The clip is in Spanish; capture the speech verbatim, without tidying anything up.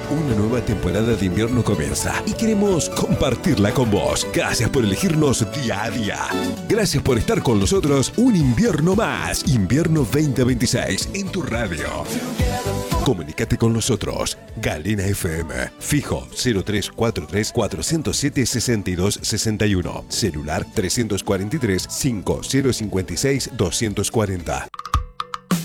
Una nueva temporada de invierno comienza y queremos compartirla con vos. Gracias por elegirnos día a día. Gracias por estar con nosotros un invierno más. Invierno veinte veintiséis en tu radio. Comunícate con nosotros. Galena F M. Fijo cero tres cuatro tres, cuatro cero siete, seis dos seis uno. Celular tres cuatro tres, cinco cero cinco seis, dos cuatro cero.